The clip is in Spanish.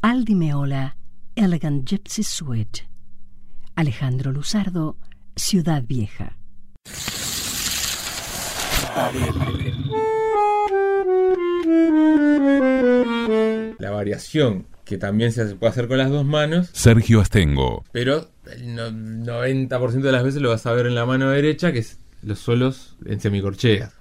Aldi Meola, Elegant Gypsy Suite. Alejandro Luzardo, Ciudad Vieja. La variación que también se puede hacer con las dos manos. Sergio Astengo. Pero el 90% de las veces lo vas a ver en la mano derecha, que es los solos en semicorcheas.